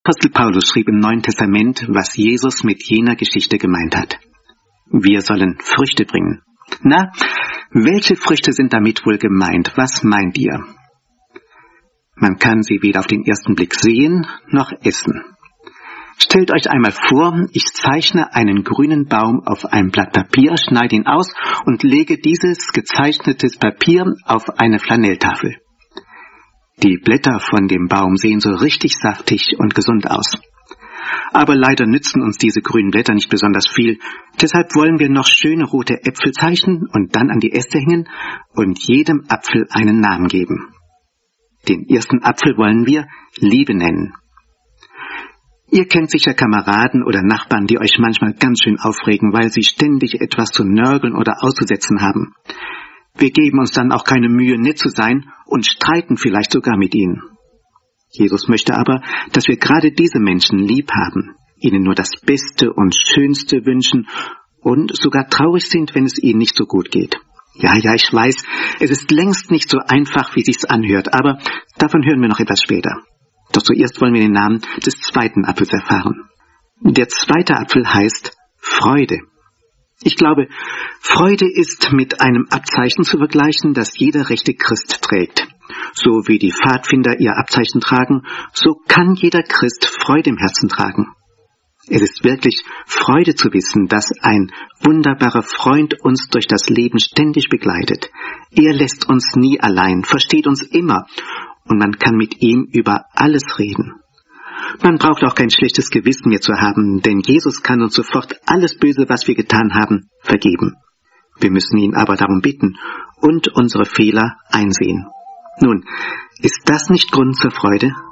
Apostel Paulus schrieb im Neuen Testament, was Jesus mit jener Geschichte gemeint hat. Wir sollen Früchte bringen. Na, welche Früchte sind damit wohl gemeint? Was meint ihr? Man kann sie weder auf den ersten Blick sehen noch essen. Stellt euch einmal vor, ich zeichne einen grünen Baum auf ein Blatt Papier, schneide ihn aus und lege dieses gezeichnete Papier auf eine Flanelltafel. Die Blätter von dem Baum sehen so richtig saftig und gesund aus. Aber leider nützen uns diese grünen Blätter nicht besonders viel. Deshalb wollen wir noch schöne rote Äpfel zeichnen und dann an die Äste hängen und jedem Apfel einen Namen geben. Den ersten Apfel wollen wir Liebe nennen. Ihr kennt sicher Kameraden oder Nachbarn, die euch manchmal ganz schön aufregen, weil sie ständig etwas zu nörgeln oder auszusetzen haben. Wir geben uns dann auch keine Mühe, nett zu sein und streiten vielleicht sogar mit ihnen. Jesus möchte aber, dass wir gerade diese Menschen lieb haben, ihnen nur das Beste und Schönste wünschen und sogar traurig sind, wenn es ihnen nicht so gut geht. Ja, ich weiß, es ist längst nicht so einfach, wie sich's anhört, aber davon hören wir noch etwas später. Doch zuerst wollen wir den Namen des zweiten Apfels erfahren. Der zweite Apfel heißt Freude. Ich glaube, Freude ist mit einem Abzeichen zu vergleichen, das jeder rechte Christ trägt. So wie die Pfadfinder ihr Abzeichen tragen, so kann jeder Christ Freude im Herzen tragen. Es ist wirklich Freude zu wissen, dass ein wunderbarer Freund uns durch das Leben ständig begleitet. Er lässt uns nie allein, versteht uns immer und man kann mit ihm über alles reden. Man braucht auch kein schlechtes Gewissen mehr zu haben, denn Jesus kann uns sofort alles Böse, was wir getan haben, vergeben. Wir müssen ihn aber darum bitten und unsere Fehler einsehen. Nun, ist das nicht Grund zur Freude?